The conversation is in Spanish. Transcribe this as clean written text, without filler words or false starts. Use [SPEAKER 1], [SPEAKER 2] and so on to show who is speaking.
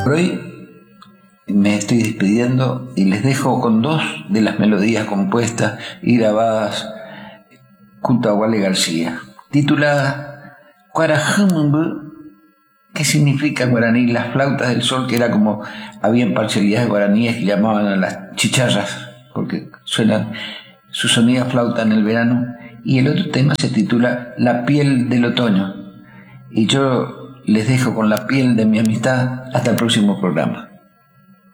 [SPEAKER 1] Por hoy me estoy despidiendo y les dejo con dos de las melodías compuestas y grabadas junto a Wally García, titulada Cuarajumbu, que significa en guaraní las flautas del sol, que era como habían parcialidades guaraníes que llamaban a las chicharras, porque suenan su sonido flauta en el verano. Y el otro tema se titula La piel del otoño. Y yo les dejo con la piel de mi amistad hasta el próximo programa.